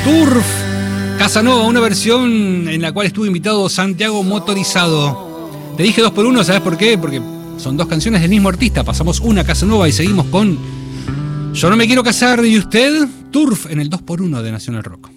Turf, Casanova, una versión en la cual estuvo invitado Santiago Motorizado. Te dije 2x1, ¿sabes por qué? Porque son dos canciones del mismo artista. Pasamos una Casanova y seguimos con Yo no me quiero casar y usted, Turf, en el 2x1 de Nacional Rock.